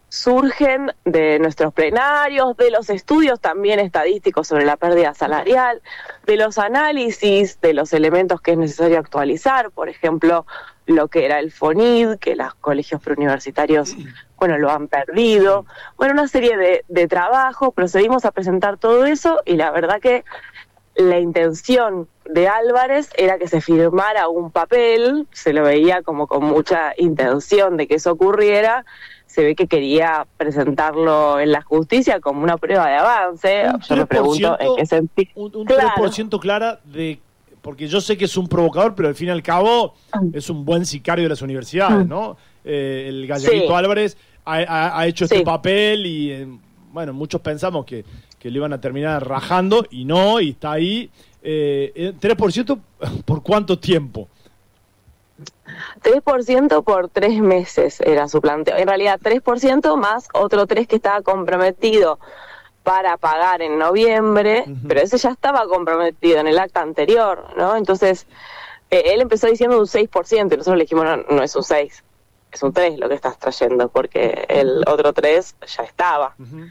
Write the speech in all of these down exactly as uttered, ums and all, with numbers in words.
surgen de nuestros plenarios, de los estudios también estadísticos sobre la pérdida salarial, de los análisis de los elementos que es necesario actualizar, por ejemplo, lo que era el FONID, que los colegios preuniversitarios, bueno, lo han perdido, bueno, una serie de, de trabajos, procedimos a presentar todo eso y la verdad que la intención de Álvarez era que se firmara un papel, se lo veía como con mucha intención de que eso ocurriera, se ve que quería presentarlo en la justicia como una prueba de avance. Yo me pregunto en qué sentido. Un, un claro. tres por ciento clara de, porque yo sé que es un provocador, pero al fin y al cabo es un buen sicario de las universidades, ¿no? Eh, el Galleguito sí. Álvarez ha, ha, ha hecho sí. este papel y, eh, bueno, muchos pensamos que, que le iban a terminar rajando y no, y está ahí. Eh, ¿tres por ciento por cuánto tiempo? tres por ciento por tres meses era su planteo. En realidad tres por ciento más otro tres por ciento que estaba comprometido para pagar en noviembre, uh-huh. pero ese ya estaba comprometido en el acta anterior, ¿no? Entonces, eh, él empezó diciendo un seis por ciento y nosotros le dijimos, no, no es un seis, es un tres lo que estás trayendo, porque el otro tres ya estaba. Uh-huh.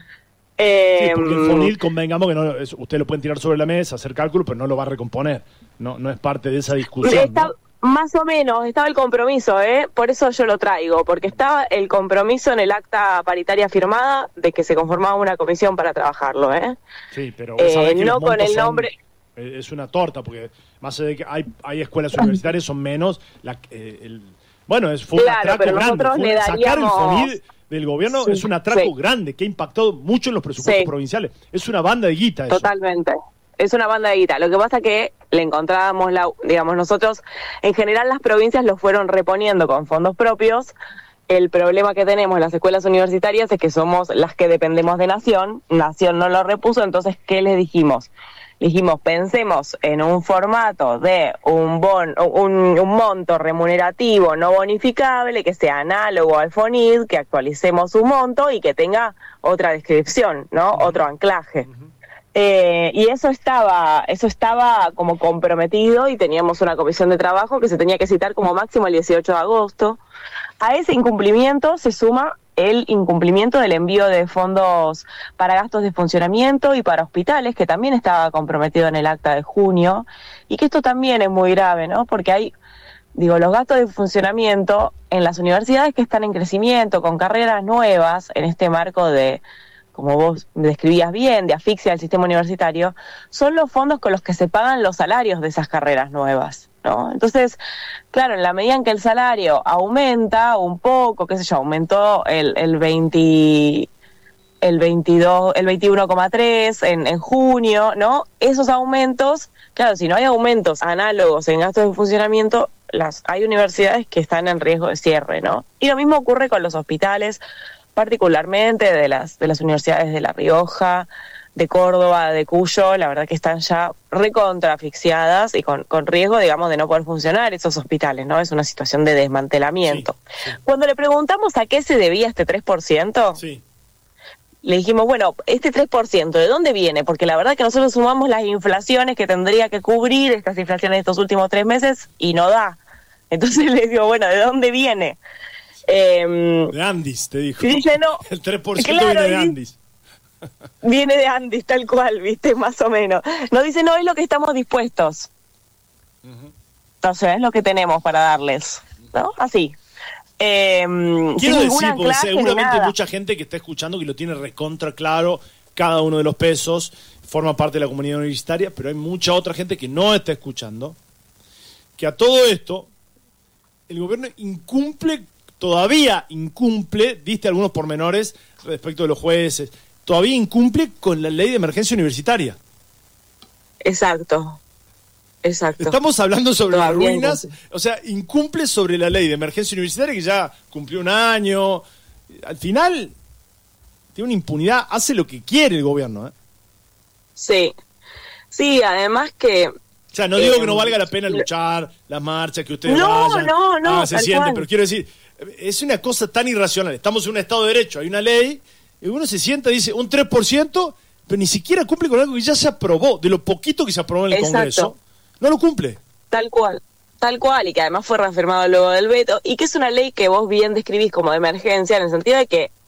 Eh, sí, porque el FONID, convengamos que no, es, usted lo pueden tirar sobre la mesa, hacer cálculo, pero no lo va a recomponer. No, no es parte de esa discusión. Está, ¿no? Más o menos, estaba el compromiso, ¿eh? Por eso yo lo traigo, porque estaba el compromiso en el acta paritaria firmada de que se conformaba una comisión para trabajarlo, ¿eh? Sí, pero vos sabés eh, que no con el nombre... Son, es una torta, porque más allá de que hay, hay escuelas universitarias, son menos... La, eh, el, bueno, es, fue claro, un atraco grande. Fue, le daríamos... Sacar el FONID del gobierno sí, es un atraco sí. grande que ha impactado mucho en los presupuestos sí. provinciales. Es una banda de guita eso. Totalmente. Es una banda de guita. Lo que pasa es que le encontrábamos, la, digamos, nosotros, en general las provincias lo fueron reponiendo con fondos propios. El problema que tenemos en las escuelas universitarias es que somos las que dependemos de Nación. Nación no lo repuso, entonces, ¿qué les dijimos? Dijimos, pensemos en un formato de un, bon, un, un monto remunerativo no bonificable que sea análogo al FONID, que actualicemos su monto y que tenga otra descripción, ¿no? Uh-huh. Otro anclaje. Uh-huh. Eh, y eso estaba eso estaba como comprometido y teníamos una comisión de trabajo que se tenía que citar como máximo el dieciocho de agosto. A ese incumplimiento se suma el incumplimiento del envío de fondos para gastos de funcionamiento y para hospitales, que también estaba comprometido en el acta de junio, y que esto también es muy grave, ¿no? Porque hay, digo, los gastos de funcionamiento en las universidades que están en crecimiento, con carreras nuevas, en este marco de, como vos describías bien, de asfixia del sistema universitario, son los fondos con los que se pagan los salarios de esas carreras nuevas, ¿no? Entonces, claro, en la medida en que el salario aumenta un poco, qué sé yo, aumentó el, el veinte, el veintidós, el veintiuno coma tres en, en junio, ¿no? Esos aumentos, claro, si no hay aumentos análogos en gastos de funcionamiento, las, hay universidades que están en riesgo de cierre, ¿no? Y lo mismo ocurre con los hospitales, particularmente de las de las universidades de La Rioja, de Córdoba, de Cuyo, la verdad que están ya recontra asfixiadas y con, con riesgo, digamos, de no poder funcionar esos hospitales, ¿no? Es una situación de desmantelamiento. Sí, sí. Cuando le preguntamos a qué se debía este tres por ciento, sí. le dijimos, bueno, este tres por ciento, ¿de dónde viene? Porque la verdad que nosotros sumamos las inflaciones que tendría que cubrir estas inflaciones de estos últimos tres meses y no da. Entonces le digo, bueno, ¿de dónde viene? Eh, de Andis, te dijo. Dice, no, el tres por ciento claro, viene de Andis. Viene de Andis, tal cual, viste, más o menos. No dice, no, es lo que estamos dispuestos. Uh-huh. Entonces, es lo que tenemos para darles, ¿no? Así. Eh, Quiero decir, porque seguramente hay mucha gente que está escuchando que lo tiene recontra claro, cada uno de los pesos, forma parte de la comunidad universitaria, pero hay mucha otra gente que no está escuchando, que a todo esto, el gobierno incumple, todavía incumple, diste algunos pormenores respecto de los jueces, todavía incumple con la ley de emergencia universitaria. Exacto, exacto. Estamos hablando sobre las ruinas, o sea, incumple sobre la ley de emergencia universitaria que ya cumplió un año. Al final, tiene una impunidad, hace lo que quiere el gobierno, ¿eh? Sí, sí, además que... O sea, no digo eh, que no valga la pena luchar, las marchas, que ustedes no, vayan, no, no, ah, se sienten, cual. Pero quiero decir, es una cosa tan irracional. Estamos en un Estado de Derecho, hay una ley, y uno se sienta y dice un tres por ciento, pero ni siquiera cumple con algo que ya se aprobó, de lo poquito que se aprobó en el Exacto. Congreso, no lo cumple. Tal cual, tal cual, y que además fue reafirmado luego del veto, y que es una ley que vos bien describís como de emergencia, en el sentido de que